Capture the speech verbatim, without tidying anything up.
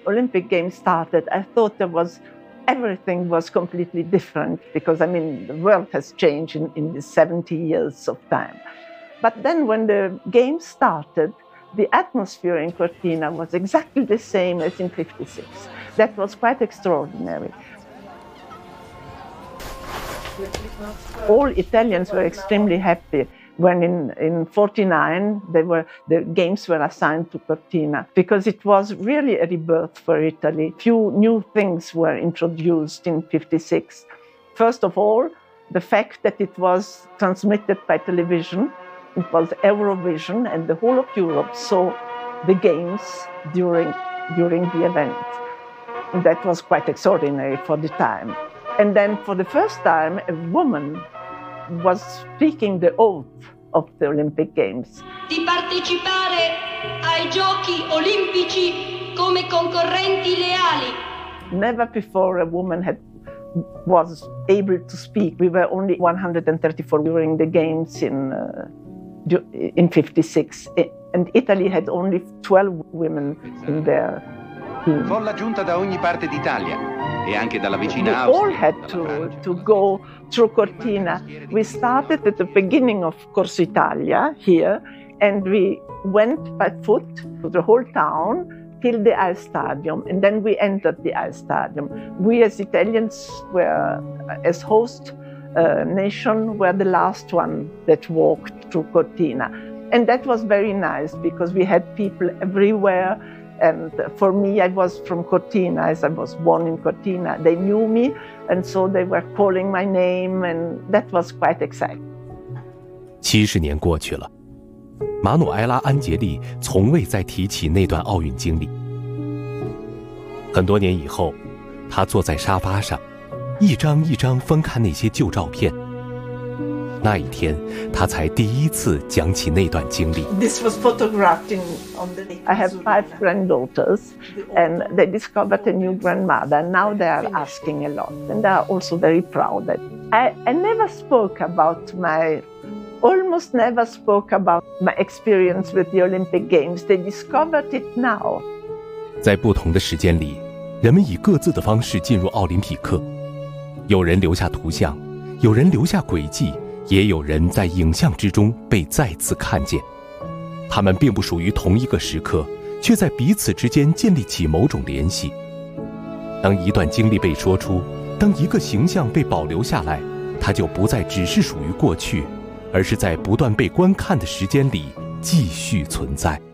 Olympic Games started, I thought there was everything was completely different because, I mean, the world has changed in, in the seventy years of time. But then when the Games started, the atmosphere in Cortina was exactly the same as in fifty-six. That was quite extraordinary. All Italians were extremely happy when in, in forty-nine they were, the Games were assigned to Cortina because it was really a rebirth for Italy. Few new things were introduced in fifty-six. First of all, the fact that it was transmitted by television. It was Eurovision, and the whole of Europe saw the Games during, during the event. And that was quite extraordinary for the time. And then for the first time, a woman was speaking the oath of the Olympic Games. Di partecipare ai Giochi Olimpici come concorrenti leali. Never before a woman had was able to speak. We were only one hundred thirty-four during the Games in uh, in fifty-six, and Italy had only twelve women in their team. Folla giunta da ogni parte d'Italia e anche dalla vicina Austria. We all had to, to go through Cortina. We started at the beginning of Corso Italia here, and we went by foot to the whole town till the ice stadium, and then we entered the ice stadium. We as Italians were, as host uh, nation, were the last one that walked through Cortina. And that was very nice because we had people everywhere. And for me, I was from Cortina, as I was born in Cortina. They knew me, and so they were calling my name, and that was quite exciting. 七十年过去了，马努埃拉·安杰利从未再提起那段奥运经历。很多年以后，他坐在沙发上，一张一张翻看那些旧照片。那一天，他才第一次讲起那段经历。 This was photographed in, on the... I have five granddaughters, and they discovered a new grandmother. Now they are asking a lot, and they are also very proud. That I, I never spoke about my, almost never spoke about my experience with the Olympic Games. They discovered it now. 在不同的时间里，人们以各自的方式进入奥林匹克，有人留下图像，有人留下轨迹。也有人在影像之中被再次看见，他们并不属于同一个时刻，却在彼此之间建立起某种联系。当一段经历被说出，当一个形象被保留下来，它就不再只是属于过去，而是在不断被观看的时间里继续存在。